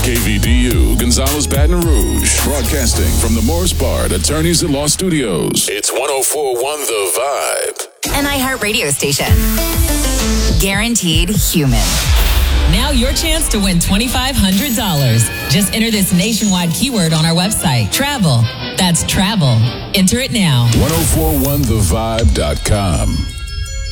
KVDU, Gonzales, Baton Rouge. Broadcasting from the Morris Bard Attorneys at Law Studios. It's 104.1 The Vibe. An iHeartRadio station. Guaranteed human. Now your chance to win $2,500. Just enter this nationwide keyword on our website. Travel. That's travel. Enter it now. 1041thevibe.com.